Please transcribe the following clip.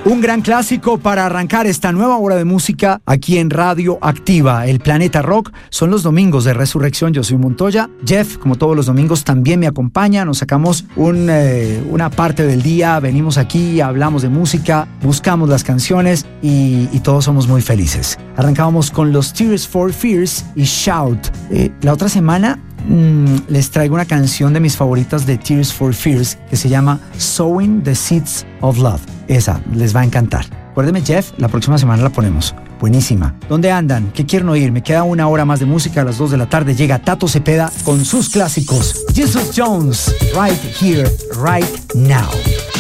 Un gran clásico para arrancar esta nueva hora de música aquí en Radio Activa, el Planeta Rock. Son los domingos de Resurrección. Yo soy Montoya. Jeff, como todos los domingos, también me acompaña. Nos sacamos una parte del día, venimos aquí, hablamos de música, buscamos las canciones y todos somos muy felices. Arrancábamos con los Tears for Fears y Shout. La otra semana les traigo una canción de mis favoritas de Tears for Fears que se llama Sowing the Seeds of Love. Esa les va a encantar. Acuérdeme, Jeff, la próxima semana la ponemos. Buenísima. ¿Dónde andan? ¿Qué quieren oír? Me queda una hora más de música. A las 2 de la tarde llega Tato Cepeda con sus clásicos. Jesus Jones, Right Here, Right Now.